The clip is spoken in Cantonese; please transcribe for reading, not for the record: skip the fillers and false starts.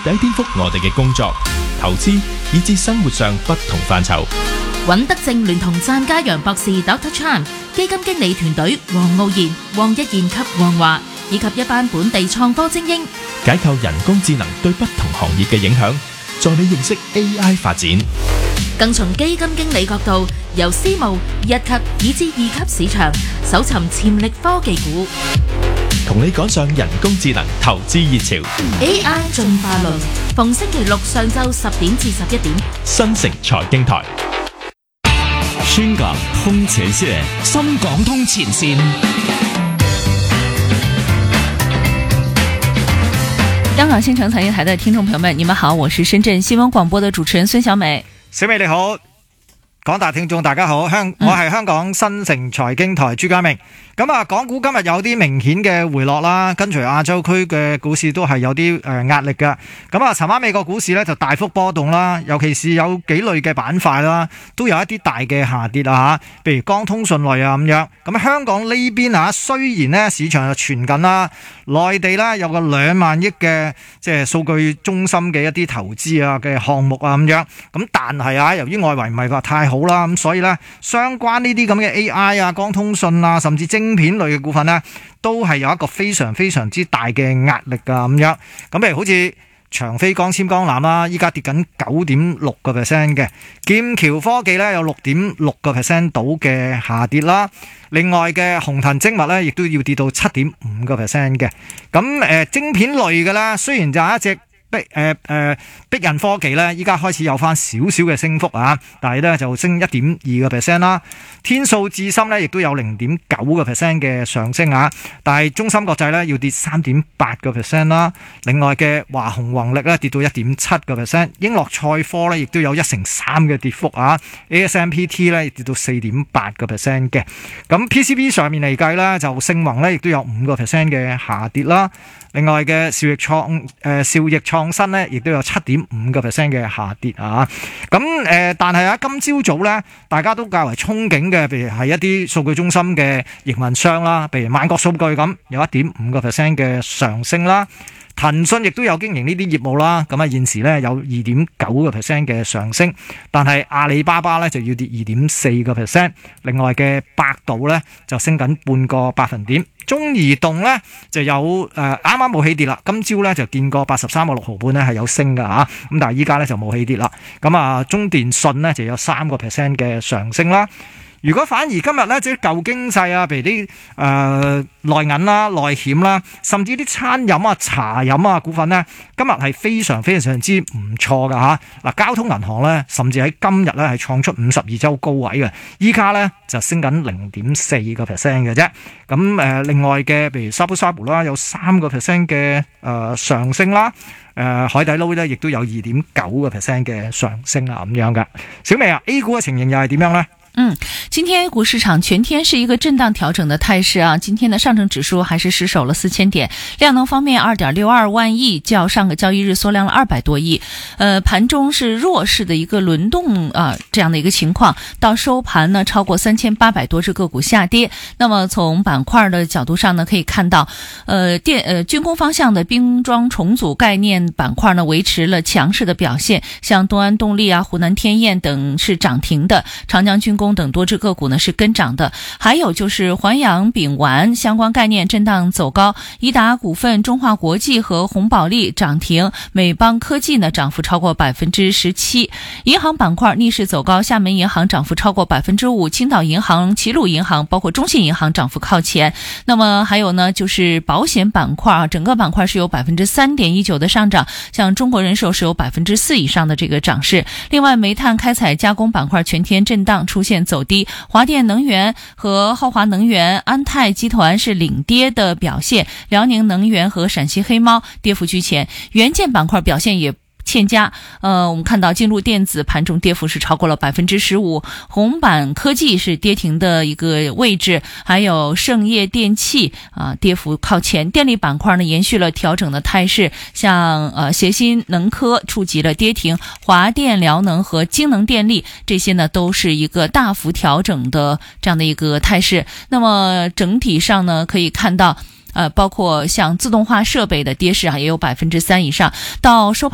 徹底顛覆我哋嘅工作、投資以至生活上不同範疇。 尹德正聯同湛家陽博士 Dr. Chan 基金經理團隊黃傲然、黃一賢及黃華以及一班本地創科精英， 解構人工智能對不同行業嘅影響，助你認識 AI 發展。 更從基金經理角度，由私募、一級以至二級市場搜尋潛力科技股， 同你趕上人工智能投資熱潮。 AI 進化論，逢星期六上晝10點至11點， 新城財經台。 深港通前線， 深港通前線。 香港新城财经台的听众朋友们，你们好，我是深圳新闻广播的主持人孙小美。 小美你好，廣大聽眾大家好，我係香港新城財經台朱家明。咁啊，港股今日有啲明顯嘅回落啦，跟隨亞洲區嘅股市都係有啲壓力㗎。咁啊，尋晚美國股市呢就大幅波動啦，尤其是有幾類嘅板塊啦，都有一啲大嘅下跌啊嚇，譬如光通訊類啊咁樣。咁香港呢邊啊，雖然呢市場就傳緊啦，內地呢有個2萬億嘅即係數據中心嘅一啲投資啊嘅項目啊咁樣，咁但係啊，由於外圍唔係話太好啦，咁所以呢相關呢啲咁嘅 AI 啊、光通訊啊，甚至晶片類嘅股份呢，都係有一個非常非常之大嘅壓力噶咁樣。咁譬如好似長飛光纖光纜啦，依家跌緊 9.6% 嘅，劍橋科技呢有 6.6% 到嘅下跌啦。另外嘅鴻騰精密呢，亦都要跌到 7.5% 嘅。咁晶片類嘅啦，雖然就係一隻碧印科技咧，依家開始有翻少少嘅升幅啊，但係咧就升 1.2% 啦。天數智深咧，亦都有 0.9% 嘅上升啊，但係中芯國際咧要跌 3.8% 啦。另外嘅華虹宏力咧跌到 1.7%， 英樂賽科咧亦都有1.3%嘅跌幅啊。ASMPT 咧跌到 4.8% 嘅。咁 PCB 上面嚟計咧，就盛宏咧亦都有 5% 嘅下跌啦。另外嘅兆易創新咧，亦都有 7.5% 嘅下跌啊！咁但係啊，今朝早咧，大家都較為憧憬嘅，譬如係一啲數據中心嘅營運商啦，譬如萬國數據咁，有 1.5% 嘅上升啦。騰訊亦都有經營呢啲業務啦，咁啊現時咧有 2.9% 嘅上升，但係阿里巴巴咧就要跌 2.4%， 另外嘅百度咧就升緊半個百分點，中移動咧就有啱啱冇起跌啦，今朝咧就見過83個6毫半咧係有升㗎嚇，咁但係依家咧就冇起跌啦，咁啊中電信咧就有3% 嘅上升啦。如果反而今日咧，即係舊經濟啊，譬如啲內銀啦、內險啦，甚至啲餐飲啊、茶飲啊股份咧，今日係非常非常之唔錯㗎嚇。嗱，交通銀行咧，甚至喺今日咧係創出52週高位嘅，依家咧就升緊 0.4% 嘅啫。咁另外嘅，譬如沙布啦，有3% 嘅上升啦。海底撈咧亦都有 2.9% 嘅上升啊咁樣嘅。小美啊 ，A 股嘅情形又係點樣咧？ 今天 A 股市場全天是一個震盪調整的態勢啊。今天的上證指數還是失守了4000點，量能方面 2.62 萬億，較上個交易日縮量了200多億。盤中是弱勢的一個輪動啊，這樣的一個情況，到收盤呢超過3800多隻個股下跌。那麼從板塊的角度上呢，可以看到軍工方向的兵裝重組概念板塊呢維持了強勢的表現，像東安動力啊、湖南天雁等是漲停的，長江軍工等多隻個股呢是跟漲的，還有就是環氧丙烷相關概念震盪走高，宜達股份、中化國際和紅寶利漲停，美邦科技呢漲幅超過 17%。銀行板塊逆勢走高，廈門銀行漲幅超過 5%， 青島銀行、齊魯銀行包括中信銀行漲幅靠前。那麼還有呢就是保險板塊啊，整個板塊是有 3.19% 的上漲，像中國人壽是有 4% 以上的這個漲勢。另外煤炭開採加工板塊全天震盪，出現走低，華電能源和浩華能源、安泰集團是領跌的表現，遼寧能源和陝西黑貓跌幅居前，元件板塊表現也欠佳。我們看到金鹿電子盤中跌幅是超過了 15%， 紅板科技是跌停的一個位置，還有盛業電器跌幅靠前。電力板塊呢延續了調整的態勢，像協鑫能科觸及了跌停，華電遼能和京能電力這些呢都是一個大幅調整的這樣的一個態勢。那麼整體上呢可以看到包括像自動化設備的跌勢也有 3% 以上，到收盤